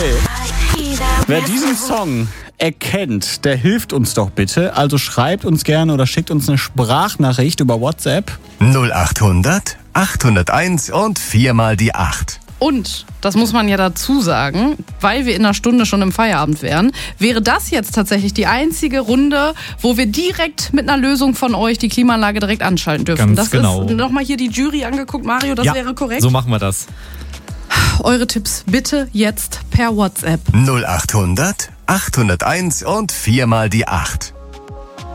Okay. Wer diesen Song erkennt, der hilft uns doch bitte. Also schreibt uns gerne oder schickt uns eine Sprachnachricht über WhatsApp. 0800 801 und 4 mal die 8. Und, das muss man ja dazu sagen, weil wir in einer Stunde schon im Feierabend wären, wäre das jetzt tatsächlich die einzige Runde, wo wir direkt mit einer Lösung von euch die Klimaanlage direkt anschalten dürfen. Ganz genau. Ist nochmal hier die Jury angeguckt. Mario, das wäre korrekt? So machen wir das. Eure Tipps bitte jetzt per WhatsApp. 0800 801 und 4 mal die 8.